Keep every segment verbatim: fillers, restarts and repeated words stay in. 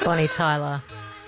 Bonnie Tyler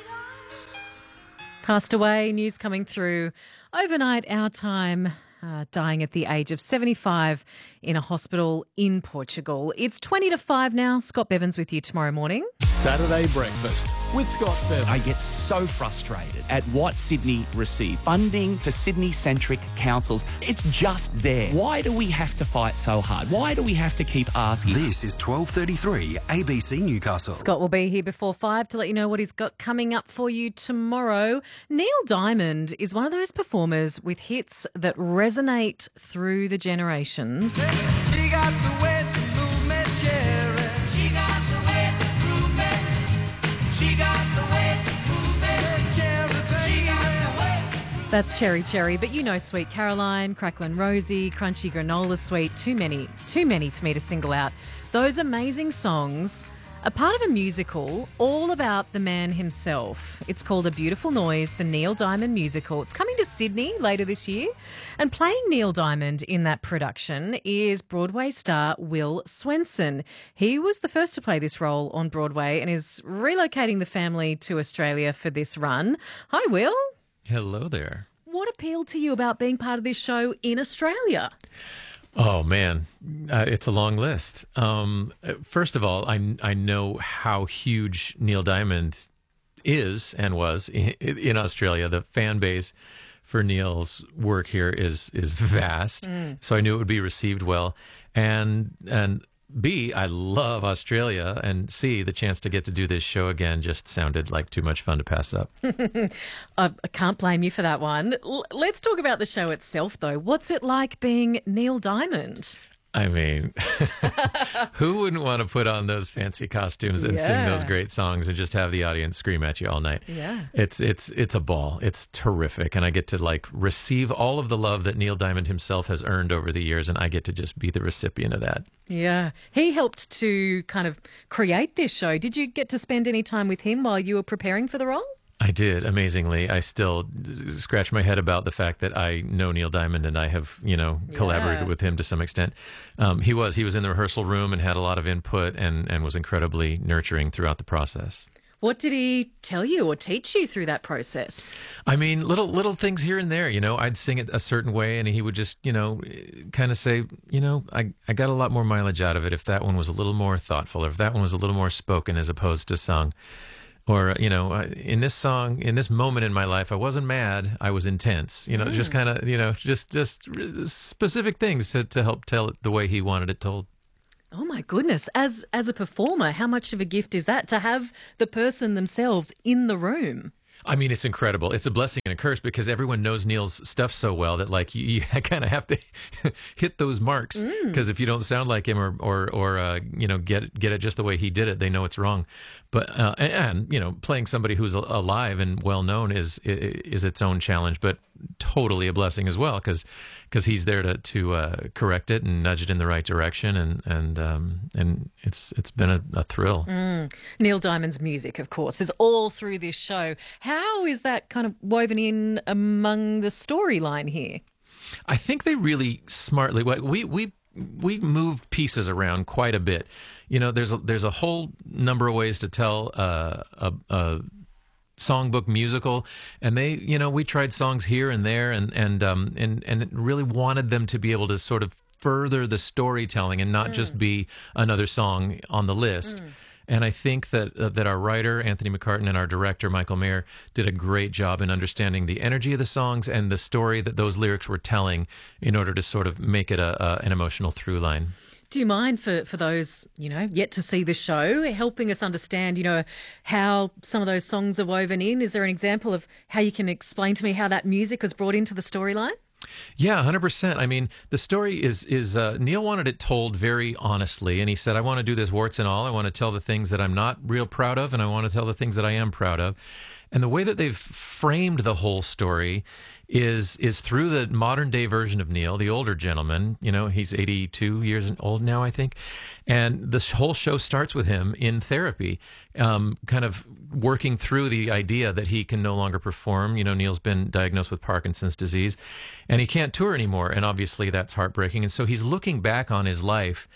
passed away. News coming through overnight our time, uh, dying at the age of seventy-five in a hospital in Portugal. It's twenty to five now. Scott Bevins with you tomorrow morning. Saturday Breakfast with Scott Bevins. I get so frustrated at what Sydney receive. Funding for Sydney-centric councils, it's just there. Why do we have to fight so hard? Why do we have to keep asking? This is twelve thirty-three A B C Newcastle. Scott will be here before five to let you know what he's got coming up for you tomorrow. Neil Diamond is one of those performers with hits that resonate through the generations. She got the way to move me, Cherry. She got the way to move me. She got the way to move me, Cherry, baby. She got the way. That's Cherry Cherry, but you know Sweet Caroline, Cracklin' Rosie, Crunchy Granola Sweet, too many, too many for me to single out. Those amazing songs are part of a musical all about the man himself. It's called A Beautiful Noise, the Neil Diamond musical. It's coming to Sydney later this year. And playing Neil Diamond in that production is Broadway star Will Swenson. He was the first to play this role on Broadway and is relocating the family to Australia for this run. Hi, Will. Hello there. What appealed to you about being part of this show in Australia? Oh, man, uh, it's a long list. Um, first of all, I, I know how huge Neil Diamond is and was in, in Australia. The fan base for Neil's work here is is vast, mm. so I knew it would be received well. And and B, I love Australia, and C, the chance to get to do this show again just sounded like too much fun to pass up. I, I can't blame you for that one. L- let's talk about the show itself, though. What's it like being Neil Diamond? I mean, who wouldn't want to put on those fancy costumes and Yeah. sing those great songs and just have the audience scream at you all night? Yeah. It's it's it's a ball. It's terrific. And I get to like receive all of the love that Neil Diamond himself has earned over the years, and I get to just be the recipient of that. Yeah. He helped to kind of create this show. Did you get to spend any time with him while you were preparing for the role? I did, amazingly. I still scratch my head about the fact that I know Neil Diamond and I have, you know, collaborated Yeah. with him to some extent. Um, he was he was in the rehearsal room and had a lot of input and, and was incredibly nurturing throughout the process. What did he tell you or teach you through that process? I mean, little little things here and there. You know, I'd sing it a certain way, and he would just, you know, kind of say, you know, I, I got a lot more mileage out of it if that one was a little more thoughtful, or if that one was a little more spoken as opposed to sung. Or, you know, in this song, in this moment in my life, I wasn't mad, I was intense. You know, mm. just kind of, you know, just just specific things to, to help tell it the way he wanted it told. Oh, my goodness. As as a performer, how much of a gift is that to have the person themselves in the room? I mean, it's incredible. It's a blessing and a curse because everyone knows Neil's stuff so well that, like, you, you kind of have to hit those marks. Because mm. if you don't sound like him or, or, or uh, you know, get get it just the way he did it, they know it's wrong. But uh, and, and you know, playing somebody who's alive and well known is is its own challenge, but totally a blessing as well because because he's there to to uh, correct it and nudge it in the right direction, and and um, and it's it's been a, a thrill. Mm. Neil Diamond's music, of course, is all through this show. How is that kind of woven in among the storyline here? I think they really smartly we we. we moved pieces around quite a bit. You know, there's a, there's a whole number of ways to tell uh, a, a songbook musical, and they, you know, we tried songs here and there, and and um, and and really wanted them to be able to sort of further the storytelling and not mm. just be another song on the list. Mm. And I think that uh, that our writer, Anthony McCartan, and our director, Michael Mayer, did a great job in understanding the energy of the songs and the story that those lyrics were telling in order to sort of make it a, a, an emotional through line. Do you mind, for, for those, you know, yet to see the show, helping us understand, you know, how some of those songs are woven in? Is there an example of how you can explain to me how that music was brought into the storyline? Yeah, one hundred percent. I mean, the story is, is uh, Neil wanted it told very honestly, and he said, I want to do this warts and all. I want to tell the things that I'm not real proud of, and I want to tell the things that I am proud of. And the way that they've framed the whole story is is through the modern day version of Neil, the older gentleman. You know, he's eighty-two years old now, I think. And this whole show starts with him in therapy, um, kind of working through the idea that he can no longer perform. You know, Neil's been diagnosed with Parkinson's disease, and he can't tour anymore. And obviously that's heartbreaking. And so he's looking back on his life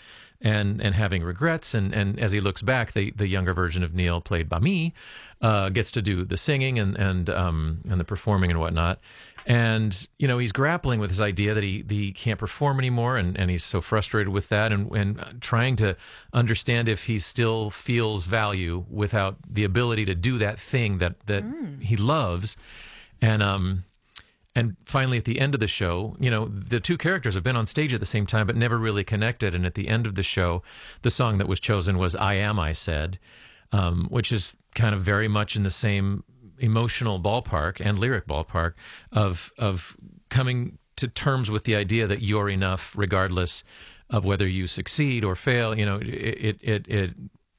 and and having regrets. And, and as he looks back, the, the younger version of Neil, played by me, uh, gets to do the singing and and um, and the performing and whatnot. And, you know, he's grappling with this idea that he, that he can't perform anymore, and, and he's so frustrated with that, and, and trying to understand if he still feels value without the ability to do that thing that, that mm. he loves. And um, and finally, at the end of the show, you know, the two characters have been on stage at the same time but never really connected. And at the end of the show, the song that was chosen was I Am, I Said, um, which is kind of very much in the same emotional ballpark and lyric ballpark of of coming to terms with the idea that you're enough regardless of whether you succeed or fail. You know, it it it,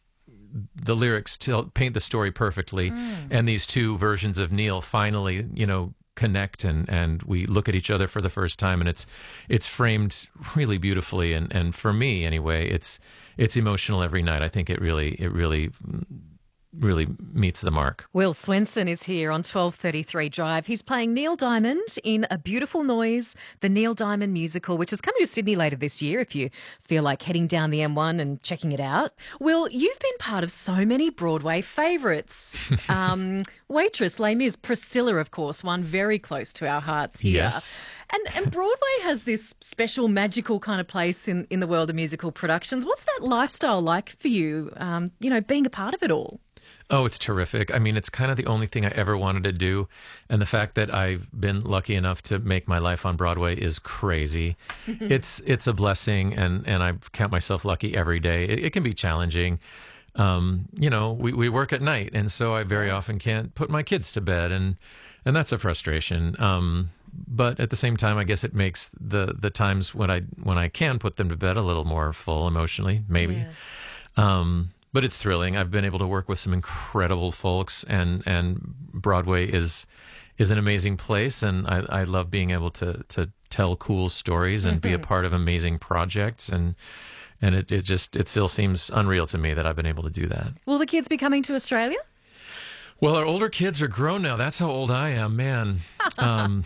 the lyrics tell, paint the story perfectly, mm. and these two versions of Neil finally, you know, connect, and and we look at each other for the first time, and it's it's framed really beautifully, and and for me anyway, it's it's emotional every night. I think it really it really really meets the mark. Will Swenson is here on twelve thirty-three Drive. He's playing Neil Diamond in A Beautiful Noise, the Neil Diamond musical, which is coming to Sydney later this year if you feel like heading down the M one and checking it out. Will, you've been part of so many Broadway favourites. um, Waitress, Les Mis, Priscilla, of course, one very close to our hearts here. Yes. And, and Broadway has this special magical kind of place in, in the world of musical productions. What's that lifestyle like for you, um, you know, being a part of it all? Oh, it's terrific. I mean, it's kind of the only thing I ever wanted to do. And the fact that I've been lucky enough to make my life on Broadway is crazy. it's it's a blessing, and, and I count myself lucky every day. It, it can be challenging. Um, you know, we, we work at night, and so I very often can't put my kids to bed, and, and that's a frustration. Um, but at the same time, I guess it makes the, the times when I when I can put them to bed a little more full emotionally, maybe. Yeah. Um But it's thrilling. I've been able to work with some incredible folks, and, and Broadway is is an amazing place, and I, I love being able to to tell cool stories and be a part of amazing projects, and and it, it just it still seems unreal to me that I've been able to do that. Will the kids be coming to Australia? Well, our older kids are grown now. That's how old I am, man. Um,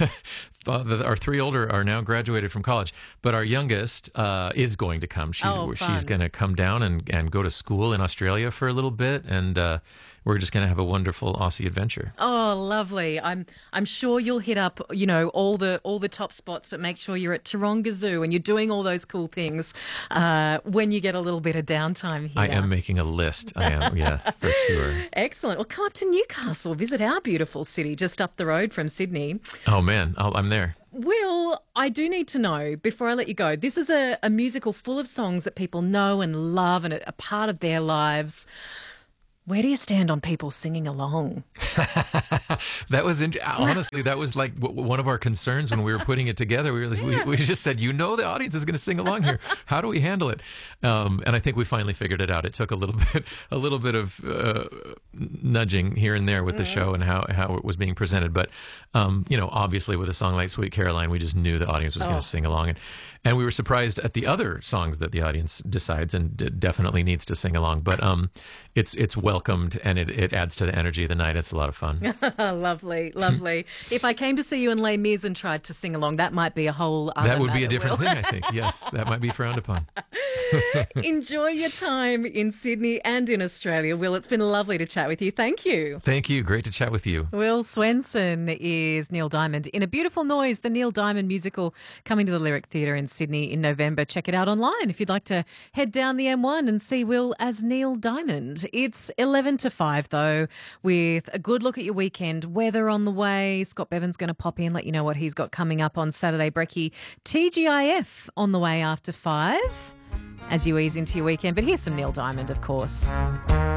our three older are now graduated from college, but our youngest uh, is going to come. She's Oh, she's fun. going to come down and, and go to school in Australia for a little bit, and uh, we're just going to have a wonderful Aussie adventure. Oh, lovely. I'm I'm sure you'll hit up, you know, all the all the top spots, but make sure you're at Taronga Zoo and you're doing all those cool things uh, when you get a little bit of downtime here. I am making a list. I am, yeah, for sure. Excellent. Well, come up to Newcastle, visit our beautiful city just up the road from Sydney. Oh, man, I'll, I'm there. Will, I do need to know, before I let you go, this is a, a musical full of songs that people know and love and a, a part of their lives. Where do you stand on people singing along? That was int- honestly that was like w- one of our concerns when we were putting it together. We were like, we, we just said, you know, the audience is going to sing along here. How do we handle it? Um, and I think we finally figured it out. It took a little bit, a little bit of uh, nudging here and there with the show and how how it was being presented. But um, you know, obviously with a song like Sweet Caroline, we just knew the audience was going Oh. to sing along, and and we were surprised at the other songs that the audience decides and d- definitely needs to sing along. But um, it's it's welcomed, and it, it adds to the energy of the night. It's a lot of fun. Lovely, lovely. If I came to see you in Les Mis and tried to sing along, that might be a whole other That would be a matter, different Will. thing, I think. Yes, that might be frowned upon. Enjoy your time in Sydney and in Australia. Will, it's been lovely to chat with you. Thank you. Thank you. Great to chat with you. Will Swenson is Neil Diamond in A Beautiful Noise, the Neil Diamond musical, coming to the Lyric Theatre in Sydney in November. Check it out online if you'd like to head down the M one and see Will as Neil Diamond. It's eleven to five, though, with a good look at your weekend. Weather on the way. Scott Bevan's going to pop in, let you know what he's got coming up on Saturday. Brekkie, T G I F on the way after five as you ease into your weekend. But here's some Neil Diamond, of course.